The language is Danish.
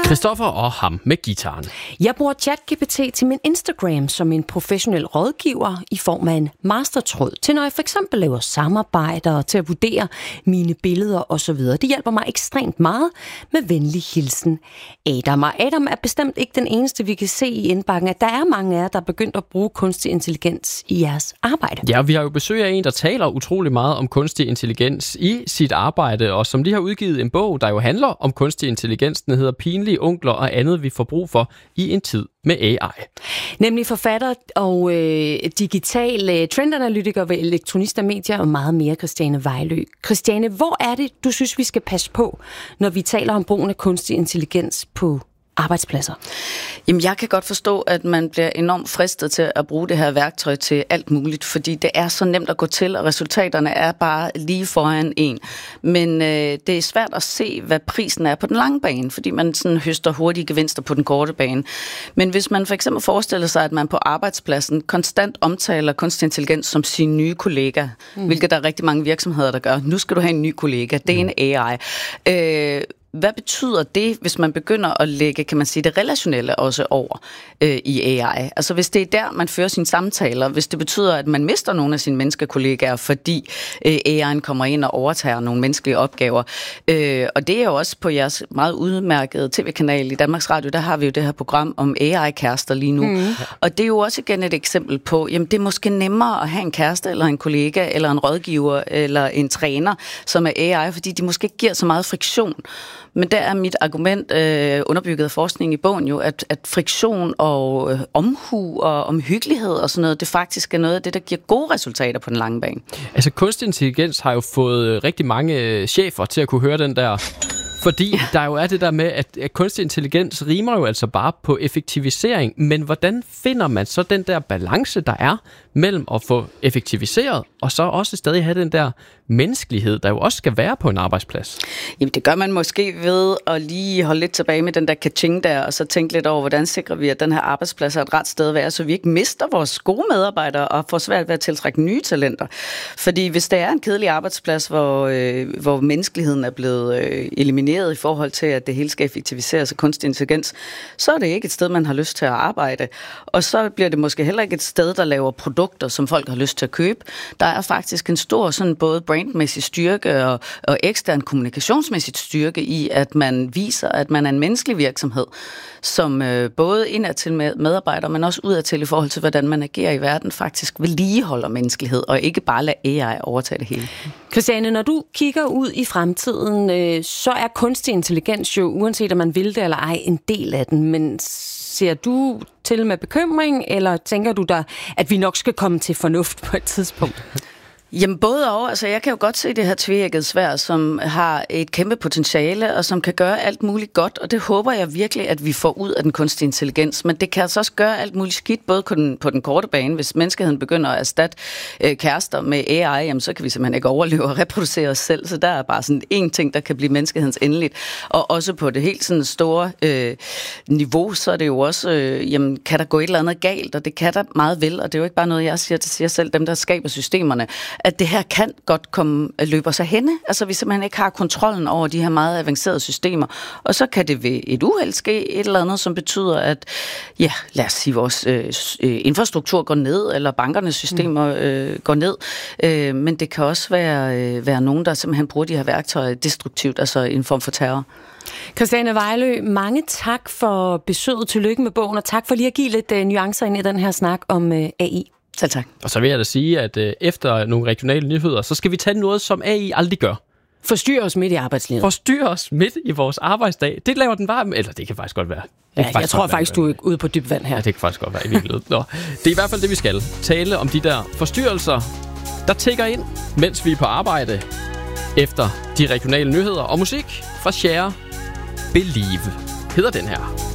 Christoffer og ham med guitaren. Jeg bruger ChatGPT til min Instagram som en professionel rådgiver i form af en mastertråd til, når jeg for eksempel laver samarbejder, til at vurdere mine billeder osv. Det hjælper mig ekstremt meget. Med venlig hilsen, Adam. Og Adam er bestemt ikke den eneste, vi kan se i indbakken, at der er mange af jer, der er begyndt at bruge kunstig intelligens i jeres arbejde. Ja, vi har jo besøg af en, der taler utrolig meget om kunstig intelligens i sit arbejde, og som lige har udgivet en bog, der jo handler om kunstig intelligens. Den hedder Pinlige onkler og andet, vi får brug for i en tid med AI. Nemlig forfatter og digital trendanalytiker ved Elektronista Media og meget mere, Christiane Vejlø. Christiane, hvor er det, du synes, vi skal passe på, når vi taler om brugen af kunstig intelligens på arbejdspladser? Jamen, jeg kan godt forstå, at man bliver enormt fristet til at bruge det her værktøj til alt muligt, fordi det er så nemt at gå til, og resultaterne er bare lige foran en. Men det er svært at se, hvad prisen er på den lange bane, fordi man sådan høster hurtige gevinster på den korte bane. Men hvis man for eksempel forestiller sig, at man på arbejdspladsen konstant omtaler kunstig intelligens som sin nye kollega, hvilket der er rigtig mange virksomheder, der gør. Nu skal du have en ny kollega, det er en AI. Hvad betyder det, hvis man begynder at lægge, kan man sige, det relationelle også over i AI? Altså hvis det er der, man fører sine samtaler, hvis det betyder, at man mister nogle af sine menneskekollegaer, fordi AI'en kommer ind og overtager nogle menneskelige opgaver. Og det er jo også på jeres meget udmærkede tv-kanal i Danmarks Radio, der har vi jo det her program om AI-kærester lige nu. Og det er jo også igen et eksempel på, jamen det er måske nemmere at have en kæreste, eller en kollega, eller en rådgiver, eller en træner, som er AI, fordi de måske ikke giver så meget friktion. Men der er mit argument, underbygget af forskning i bogen jo, at friktion og omhu og omhyggelighed og sådan noget, det faktisk er noget af det, der giver gode resultater på den lange bane. Altså kunstig intelligens har jo fået rigtig mange chefer til at kunne høre den der, fordi der jo er det der med, at kunstig intelligens rimer jo altså bare på effektivisering, men hvordan finder man så den der balance, der er mellem at få effektiviseret, og så også stadig have den der menneskelighed, der jo også skal være på en arbejdsplads? Jamen det gør man måske ved at lige holde lidt tilbage med den der kaching der, og så tænke lidt over, hvordan sikrer vi, at den her arbejdsplads er et ret sted at være, så vi ikke mister vores gode medarbejdere og får svært ved at tiltrække nye talenter. Fordi hvis det er en kedelig arbejdsplads, hvor menneskeligheden er blevet elimineret i forhold til, at det hele skal effektiviseres af kunstig intelligens, så er det ikke et sted, man har lyst til at arbejde. Og så bliver det måske heller ikke et sted, der laver produkter, som folk har lyst til at købe. Der er faktisk en stor sådan både brandmæssig styrke og ekstern kommunikationsmæssigt styrke i, at man viser, at man er en menneskelig virksomhed, som både indad til medarbejdere, men også udad til i forhold til, hvordan man agerer i verden, faktisk vedligeholder menneskelighed, og ikke bare lader AI overtage det hele. Christiane, når du kigger ud i fremtiden, så er kunstig intelligens jo, uanset om man vil det eller ej, en del af den, men ser du til med bekymring, eller tænker du der, at vi nok skal komme til fornuft på et tidspunkt? Jamen både og. Altså jeg kan jo godt se det her tveægget sværd, som har et kæmpe potentiale, og som kan gøre alt muligt godt, og det håber jeg virkelig, at vi får ud af den kunstige intelligens. Men det kan altså også gøre alt muligt skidt, både på den korte bane. Hvis menneskeheden begynder at erstatte kærester med AI, jamen, så kan vi simpelthen ikke overleve og reproducere os selv. Så der er bare sådan en ting, der kan blive menneskehedens endeligt. Og også på det helt sådan store niveau, så er det jo også, jamen kan der gå et eller andet galt, og det kan der meget vel, og det er jo ikke bare noget, jeg siger til sig selv, dem der skaber systemerne, at det her kan godt løbe sig henne. Altså vi simpelthen ikke har kontrollen over de her meget avancerede systemer. Og så kan det ved et uheld ske et eller andet, som betyder, at ja, lad os sige, vores infrastruktur går ned, eller bankernes systemer går ned. Men det kan også være nogen, der simpelthen bruger de her værktøjer destruktivt, altså en form for terror. Christiane Vejlø, mange tak for besøget. Tillykke med bogen, og tak for lige at give lidt nuancer ind i den her snak om AI. Selv tak. Og så vil jeg da sige, at efter nogle regionale nyheder, så skal vi tage noget, som AI aldrig gør. Forstyrre os midt i arbejdslivet. Forstyrre os midt i vores arbejdsdag. Det laver den bare, eller det kan faktisk godt være. Jeg tror faktisk, du er ude på dybt vand her. Ja, det kan faktisk godt være i virkeligheden. Nå, det er i hvert fald det, vi skal. Tale om de der forstyrrelser, der tikker ind, mens vi er på arbejde. Efter de regionale nyheder og musik fra Cher. Believe hedder den her.